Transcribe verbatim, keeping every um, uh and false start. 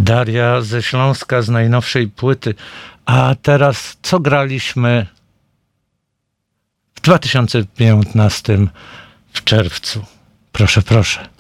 Daria ze Śląska, z najnowszej płyty. A teraz co graliśmy w dwa tysiące piętnastym w czerwcu? Proszę, proszę.